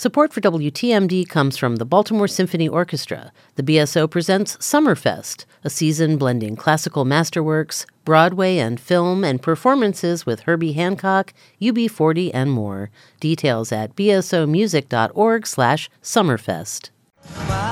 Support for WTMD comes from the Baltimore Symphony Orchestra. The BSO presents Summerfest, a season blending classical masterworks, Broadway and film, and performances with Herbie Hancock, UB40, and more. Details at bsomusic.org/summerfest.